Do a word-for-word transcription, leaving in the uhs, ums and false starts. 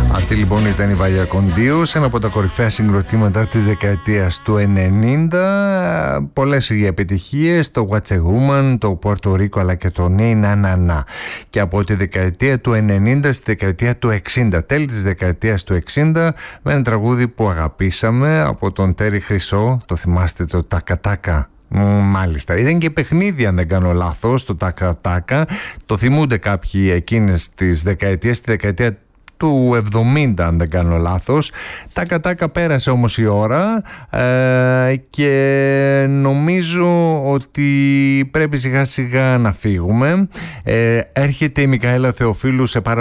Αυτή λοιπόν ήταν η Βάγια Κοντίους, ένα από τα κορυφαία συγκροτήματα της δεκαετίας του ενενήντα. Πολλές οι επιτυχίες, το What's a Woman, το Puerto Rico αλλά και το Ναι Να Να Να. Και από τη δεκαετία του ενενήντα στη δεκαετία του εξήντα, τέλη της δεκαετίας του εξήντα, με ένα τραγούδι που αγαπήσαμε από τον Τέρι Χρυσό, το θυμάστε, το Τάκα Τάκα. Μάλιστα, ήταν και παιχνίδι αν δεν κάνω λάθος, το Τάκα Τάκα. Το θυμούνται κάποιοι εκείνες τις δεκαετίες, τη δεκαετία του εβδομήντα αν δεν κάνω λάθος. Τάκα Τάκα πέρασε όμως η ώρα ε, και νομίζω ότι πρέπει σιγά σιγά να φύγουμε. ε, Έρχεται η Μικαέλα Θεοφίλου σε πάρα